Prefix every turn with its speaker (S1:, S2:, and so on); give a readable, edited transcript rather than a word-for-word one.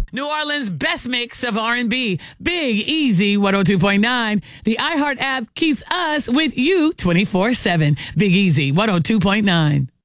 S1: New Orleans' best mix of R&B. Big Easy 102.9. The iHeart app keeps us with you 24/7. Big Easy 102.9.